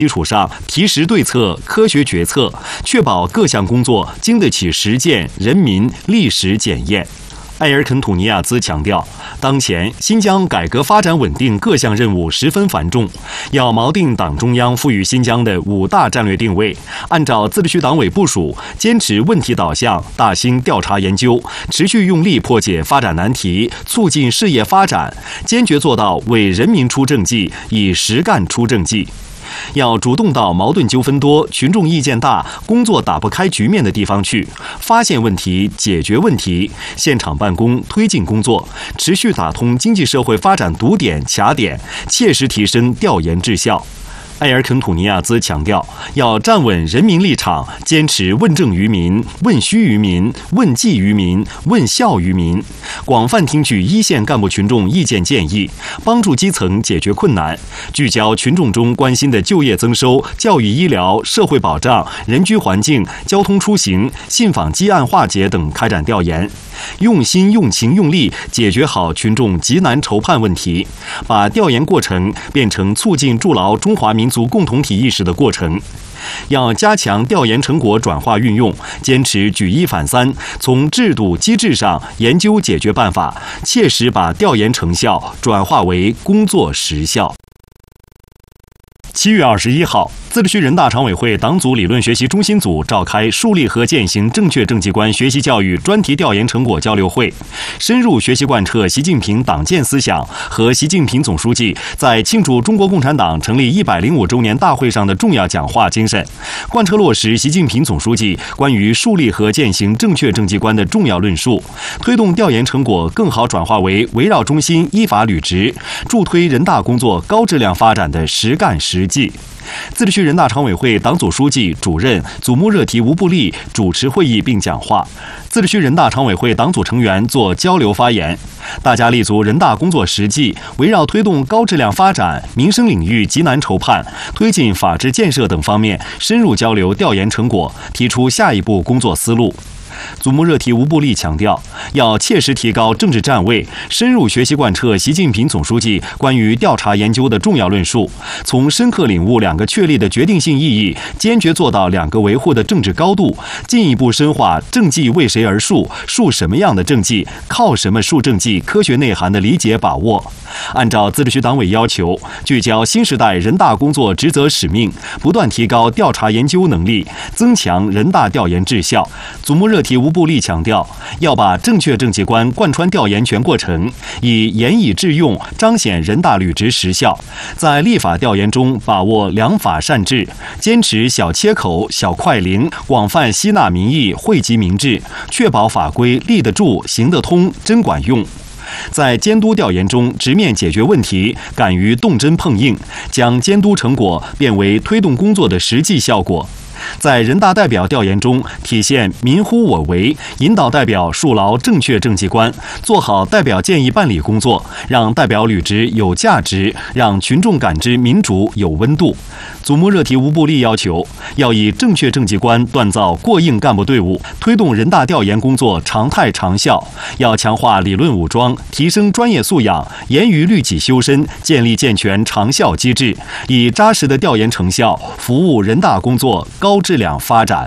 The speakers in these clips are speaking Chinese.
基础上提实对策、科学决策，确保各项工作经得起实践、人民历史检验。埃尔肯吐尼亚兹强调，当前新疆改革发展稳定各项任务十分繁重，要锚定党中央赋予新疆的5大战略定位，按照自治区党委部署，坚持问题导向、大兴调查研究，持续用力破解发展难题，促进事业发展，坚决做到为人民出政绩，以实干出政绩。要主动到矛盾纠纷多、群众意见大、工作打不开局面的地方去，发现问题、解决问题，现场办公、推进工作，持续打通经济社会发展堵点、卡点，切实提升调研质效。埃尔肯吐尼亚兹强调，要站稳人民立场，坚持问政于民、问需于民、问计于民、问效于民，广泛听取一线干部群众意见建议，帮助基层解决困难，聚焦群众中关心的就业增收、教育医疗、社会保障、人居环境、交通出行、信访积案化解等开展调研，用心、用情、用力解决好群众急难愁盼问题，把调研过程变成促进筑牢中华民族共同体意识的过程。要加强调研成果转化运用，坚持举一反三，从制度机制上研究解决办法，切实把调研成效转化为工作实效。7月21号，自治区人大常委会党组理论学习中心组召开树立和践行正确政绩观学习教育专题调研成果交流会，深入学习贯彻习近平党建思想和习近平总书记在庆祝中国共产党成立105周年大会上的重要讲话精神，贯彻落实习近平总书记关于树立和践行正确政绩观的重要论述，推动调研成果更好转化为围绕中心依法履职，助推人大工作高质量发展的实干实际。自治区人大常委会党组书记、主任祖木热提吴布利主持会议并讲话，自治区人大常委会党组成员做交流发言。大家立足人大工作实际，围绕推动高质量发展、民生领域急难愁盼、推进法治建设等方面深入交流调研成果，提出下一步工作思路。祖木热提吴布利强调，要切实提高政治站位，深入学习贯彻习近平总书记关于调查研究的重要论述，从深刻领悟2个确立的决定性意义，坚决做到2个维护的政治高度，进一步深化政绩为谁而树、树什么样的政绩、靠什么树政绩科学内涵的理解把握。按照自治区党委要求，聚焦新时代人大工作职责使命，不断提高调查研究能力，增强人大调研质效。祖木热提吴布利强调，要把正确政绩观贯穿调研全过程，以严以致用，彰显人大履职实效。在立法调研中把握良法善治，坚持小切口、小快灵，广泛吸纳民意，惠及民智，确保法规立得住、行得通、真管用。在监督调研中直面解决问题，敢于动真碰硬，将监督成果变为推动工作的实际效果。在人大代表调研中体现民乎我为，引导代表树牢正确政绩观，做好代表建议办理工作，让代表履职有价值，让群众感知民主有温度。祖木热提吴布利要求，要以正确政绩观锻造过硬干部队伍，推动人大调研工作常态长效。要强化理论武装，提升专业素养，严于律己修身，建立健全长效机制，以扎实的调研成效服务人大工作高质量发展。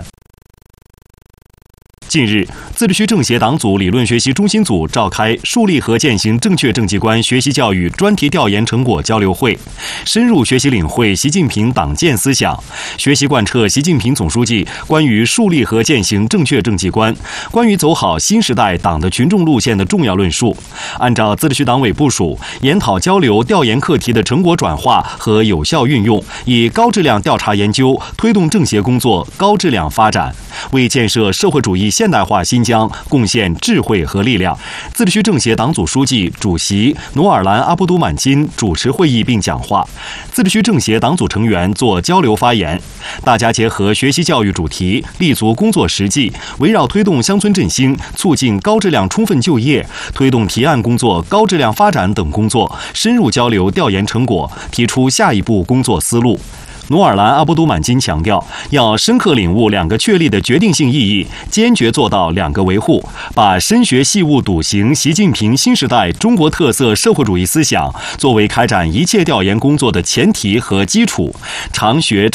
近日，自治区政协党组理论学习中心组召开树立和践行正确政绩观学习教育专题调研成果交流会，深入学习领会习近平党建思想，学习贯彻习近平总书记关于树立和践行正确政绩观、关于走好新时代党的群众路线的重要论述，按照自治区党委部署，研讨交流调研课题的成果转化和有效运用，以高质量调查研究推动政协工作高质量发展，为建设社会主义现代化新疆贡献智慧和力量。自治区政协党组书记、主席努尔兰阿布都满金主持会议并讲话，自治区政协党组成员做交流发言。大家结合学习教育主题，立足工作实际，围绕推动乡村振兴、促进高质量充分就业、推动提案工作高质量发展等工作，深入交流调研成果，提出下一步工作思路。 努尔兰·阿卜杜满金强调，要深刻领悟两个确立的决定性意义，坚决做到两个维护，把深学细悟笃行习近平新时代中国特色社会主义思想作为开展一切调研工作的前提和基础，常学